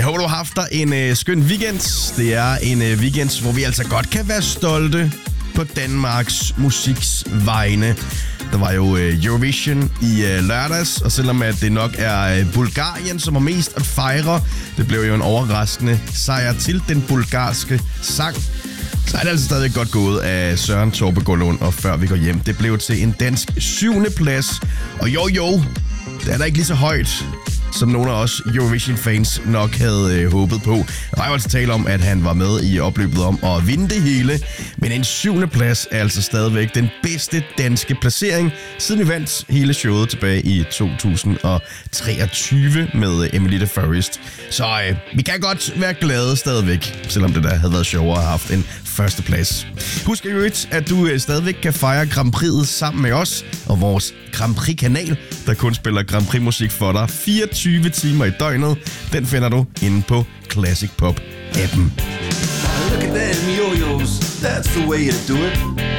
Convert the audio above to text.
håber, du har haft dig en skøn weekend. Det er en weekend, hvor vi altså godt kan være stolte på Danmarks musiks vegne. Der var jo Eurovision i lørdags, og selvom at det nok er Bulgarien, som har mest at fejre, det blev jo en overraskende sejr til den bulgarske sang. Så er det altså stadig godt gået af Søren Torpe Gårdlund, og før vi går hjem. Det blev til en dansk 7. plads. Og jo, det er da ikke lige så højt, som nogle af os Eurovision-fans nok havde håbet på. Der var jo altså tale om, at han var med i opløbet om at vinde det hele. Men en 7. plads er altså stadigvæk den bedste danske placering, siden vi vandt hele showet tilbage i 2023 med Emily the Forest. Så vi kan godt være glade stadigvæk, selvom det der havde været sjovere at have haft en førsteplads. Husk i øvrigt, at du stadigvæk kan fejre Grand Prix'et sammen med os og vores Grand Prix-kanal, der kun spiller Grand Prix-musik for dig 24 timer i døgnet. Den finder du inde på Classic Pop-appen. Look at them yo-yos, that's the way to do it.